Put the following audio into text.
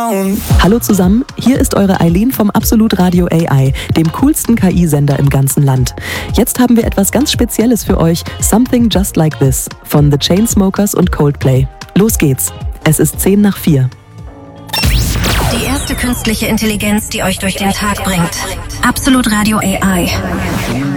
Hallo zusammen, hier ist eure Eileen vom Absolut Radio AI, dem coolsten KI-Sender im ganzen Land. Jetzt haben wir etwas ganz Spezielles für euch, Something Just Like This von The Chainsmokers und Coldplay. Los geht's, es ist 3:10. Die erste künstliche Intelligenz, die euch durch den Tag bringt. Absolut Radio AI.